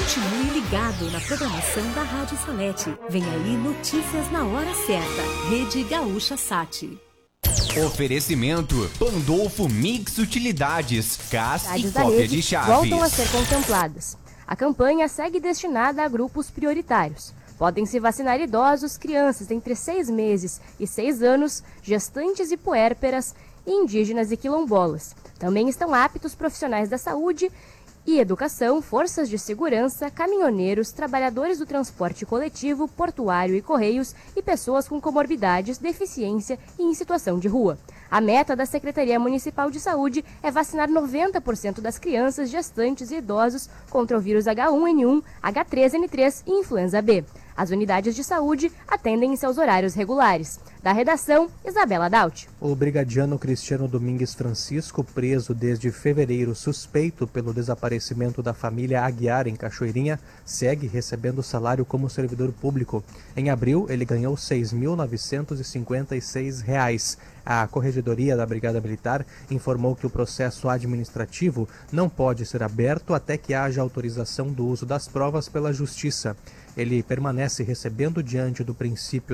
Continue ligado na programação da Rádio Salete. Vem aí notícias na hora certa. Rede Gaúcha Sat. Oferecimento Pandolfo Mix Utilidades, CAS e da cópia rede de chaves. voltam a ser contempladas. A campanha segue destinada a grupos prioritários. Podem se vacinar idosos, crianças entre 6 meses e 6 anos, gestantes e puérperas, indígenas e quilombolas. Também estão aptos profissionais da saúde e educação, forças de segurança, caminhoneiros, trabalhadores do transporte coletivo, portuário e correios e pessoas com comorbidades, deficiência e em situação de rua. A meta da Secretaria Municipal de Saúde é vacinar 90% das crianças, gestantes e idosos contra o vírus H1N1, H3N3 e influenza B. As unidades de saúde atendem em seus horários regulares. Da redação, Isabela Daut. O brigadiano Cristiano Domingues Francisco, preso desde fevereiro suspeito pelo desaparecimento da família Aguiar em Cachoeirinha, segue recebendo salário como servidor público. Em abril, ele ganhou R$ 6.956. A Corregedoria da Brigada Militar informou que o processo administrativo não pode ser aberto até que haja autorização do uso das provas pela Justiça. Ele permanece recebendo diante do princípio